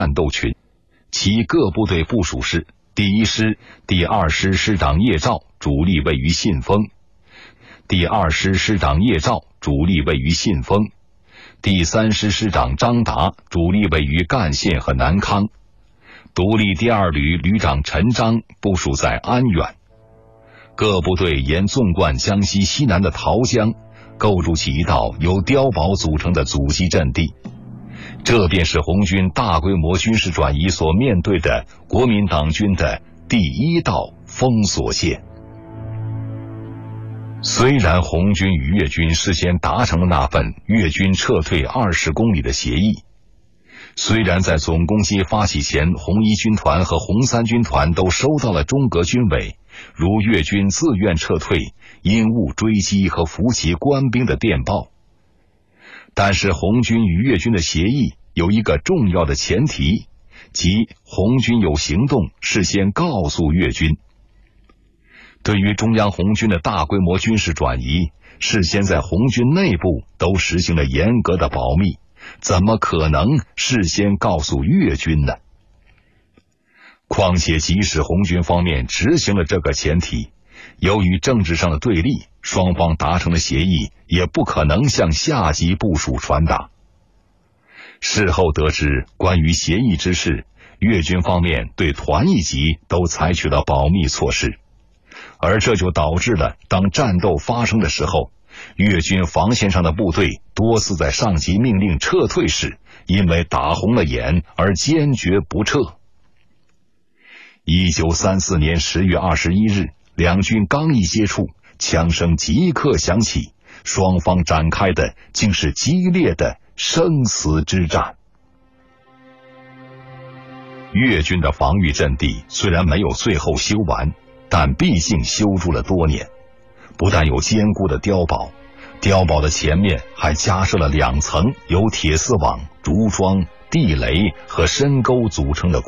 战斗群，其各部队部署是：第1师第2师师长叶兆，主力位于信丰；第2师师长叶兆，主力位于信丰；第3师师长张达，主力位于赣县和南康；独立第2旅旅长陈章部署在安远。各部队沿纵贯江西西南的桃江，构筑起一道由碉堡组成的阻击阵地。这便是红军大规模军事转移所面对的国民党军的第1道封锁线。虽然红军与粤军事先达成了那份粤军撤退20公里的协议，虽然在总攻击发起前，红一军团和红三军团都收到了中革军委如粤军自愿撤退、因误追击和伏击官兵的电报，但是红军与粤军的协议有一个重要的前提，即红军有行动事先告诉粤军。对于中央红军的大规模军事转移，事先在红军内部都实行了严格的保密，怎么可能事先告诉粤军呢？况且即使红军方面执行了这个前提，由于政治上的对立，双方达成的协议也不可能向下级部署传达。事后得知关于协议之事，粤军方面对团一级都采取了保密措施，而这就导致了当战斗发生的时候，粤军防线上的部队多次在上级命令撤退时，因为打红了眼而坚决不撤。1934年10月21日，两军刚一接触，枪声即刻响起，双方展开的竟是激烈的生死之战。粤军的防御阵地虽然没有最后修完，但毕竟修筑了多年，不但有坚固的碉堡，碉堡的前面还加设了2层由铁丝网、竹桩、地雷和深沟组成的